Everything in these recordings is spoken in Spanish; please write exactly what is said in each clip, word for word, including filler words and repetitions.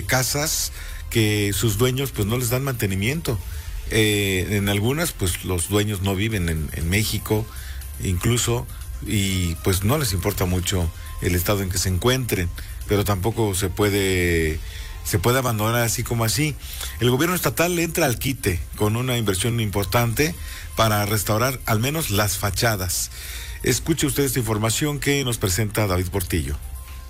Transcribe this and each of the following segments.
casas que sus dueños pues no les dan mantenimiento. Eh, en algunas pues los dueños no viven en, en México incluso, y pues no les importa mucho el estado en que se encuentren, pero tampoco se puede se puede abandonar así como así. El gobierno estatal entra al quite con una inversión importante para restaurar al menos las fachadas. Escuche usted esta información que nos presenta David Portillo.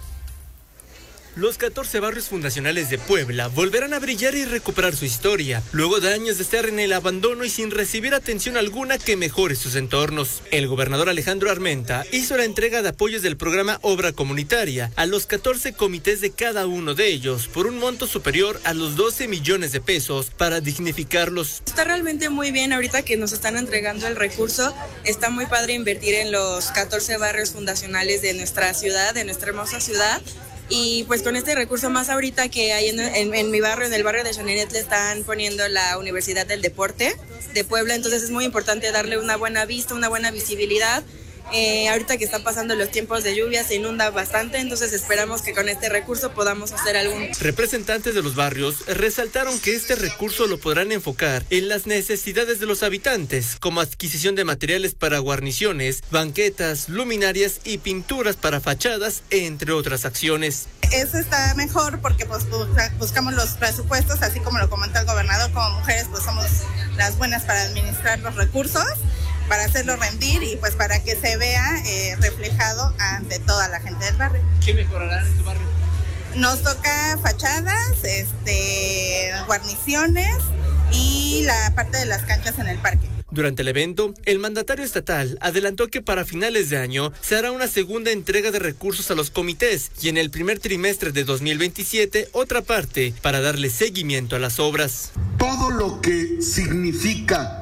Los catorce barrios fundacionales de Puebla volverán a brillar y recuperar su historia, luego de años de estar en el abandono y sin recibir atención alguna que mejore sus entornos. El gobernador Alejandro Armenta hizo la entrega de apoyos del programa Obra Comunitaria a los catorce comités de cada uno de ellos, por un monto superior a los doce millones de pesos para dignificarlos. Está realmente muy bien ahorita que nos están entregando el recurso. Está muy padre invertir en los catorce barrios fundacionales de nuestra ciudad, de nuestra hermosa ciudad. Y pues con este recurso más ahorita que hay en, en, en mi barrio, en el barrio de Xonenet, le están poniendo la Universidad del Deporte de Puebla, entonces es muy importante darle una buena vista, una buena visibilidad. Eh, ahorita que están pasando los tiempos de lluvia se inunda bastante, entonces esperamos que con este recurso podamos hacer algún... Representantes de los barrios resaltaron que este recurso lo podrán enfocar en las necesidades de los habitantes, como adquisición de materiales para guarniciones, banquetas, luminarias y pinturas para fachadas, entre otras acciones. Eso está mejor porque pues buscamos los presupuestos, así como lo comentó el gobernador, como mujeres pues somos las buenas para administrar los recursos, para hacerlo rendir y pues para que se vea eh, reflejado ante toda la gente del barrio. ¿Qué mejorará en tu barrio? Nos toca fachadas, este, guarniciones y la parte de las canchas en el parque. Durante el evento, el mandatario estatal adelantó que para finales de año se hará una segunda entrega de recursos a los comités y en el primer trimestre de dos mil veintisiete otra parte para darle seguimiento a las obras. Todo lo que significa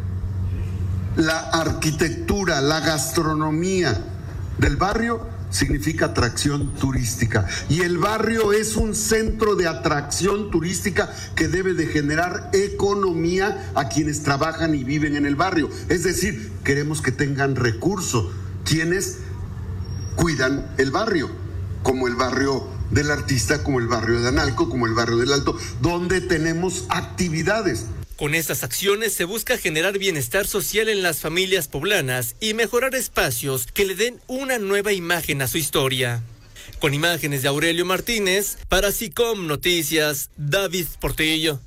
la arquitectura, la gastronomía del barrio significa atracción turística. Y el barrio es un centro de atracción turística que debe de generar economía a quienes trabajan y viven en el barrio. Es decir, queremos que tengan recursos quienes cuidan el barrio, como el barrio del Artista, como el barrio de Analco, como el barrio del Alto, donde tenemos actividades. Con estas acciones se busca generar bienestar social en las familias poblanas y mejorar espacios que le den una nueva imagen a su historia. Con imágenes de Aurelio Martínez, para SICOM Noticias, David Portillo.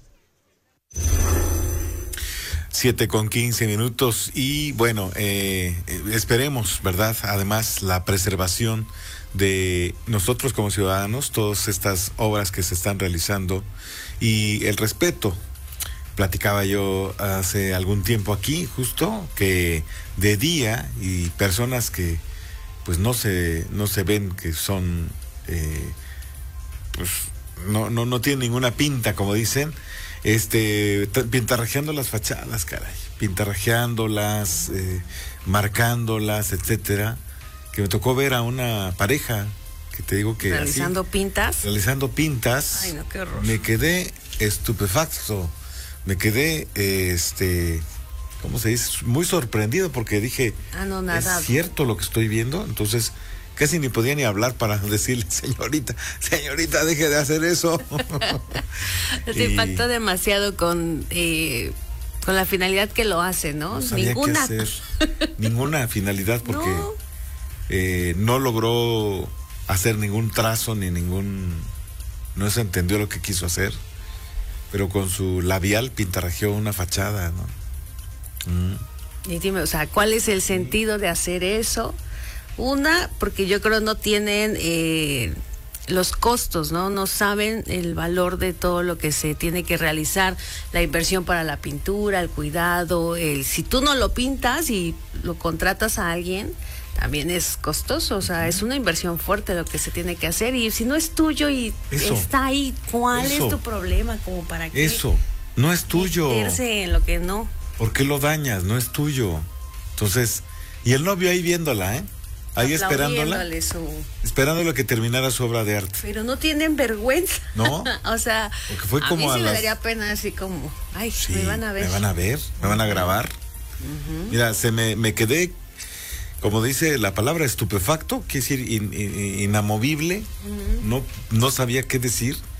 Siete con quince minutos y bueno, eh, esperemos, ¿verdad? Además, la preservación de nosotros como ciudadanos, todas estas obras que se están realizando y el respeto. Platicaba yo hace algún tiempo aquí, justo, que de día y personas que pues no se no se ven que son eh, pues no no no tienen ninguna pinta, como dicen, este pintarrajeando las fachadas, caray, pintarrajeándolas, eh, marcándolas, etcétera. Que me tocó ver a una pareja que te digo que realizando así, pintas, realizando pintas. Ay, no, qué horror. Me quedé estupefacto. Me quedé, este, ¿cómo se dice? Muy sorprendido porque dije, ah, no, nada. ¿Es cierto lo que estoy viendo? Entonces, casi ni podía ni hablar para decirle, señorita, señorita, deje de hacer eso. Te y... impactó demasiado con, eh, con la finalidad que lo hace, ¿no? No sabía Ninguna. Qué hacer. Ninguna finalidad porque no. Eh, no logró hacer ningún trazo ni ningún, no se entendió lo que quiso hacer. Pero con su labial pintarrajeó una fachada, ¿no? Mm. Y dime, o sea, ¿cuál es el sentido de hacer eso? Una, porque yo creo no tienen eh, los costos, ¿no? No saben el valor de todo lo que se tiene que realizar, la inversión para la pintura, el cuidado, el si tú no lo pintas y lo contratas a alguien, también es costoso, o sea, es una inversión fuerte lo que se tiene que hacer y si no es tuyo y eso, está ahí, ¿cuál eso, es tu problema? Como para que eso, no es tuyo. Meterse en lo que no. ¿Por qué lo dañas? No es tuyo. Entonces, y el novio ahí viéndola, ¿eh? Ahí esperándola. Su... Esperándolo que terminara su obra de arte. Pero no tienen vergüenza. ¿No? O sea, porque fue como a mí sí a las... me daría pena así como, ay, sí, me van a ver. Me van a ver, me van a grabar. Uh-huh. Mira, se me, me quedé, como dice la palabra estupefacto, quiere decir in, in, inamovible, uh-huh. no, no sabía qué decir.